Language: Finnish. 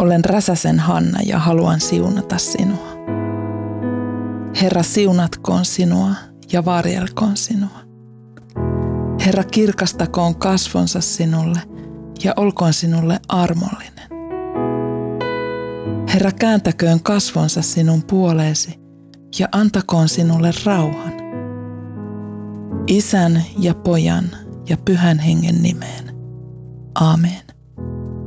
Olen Räsäsen Hanna ja haluan siunata sinua. Herra, siunatkoon sinua ja varjelkoon sinua. Herra, kirkastakoon kasvonsa sinulle ja olkoon sinulle armollinen. Herra, kääntäköön kasvonsa sinun puoleesi ja antakoon sinulle rauhan. Isän ja Pojan ja Pyhän Hengen nimeen. Aamen.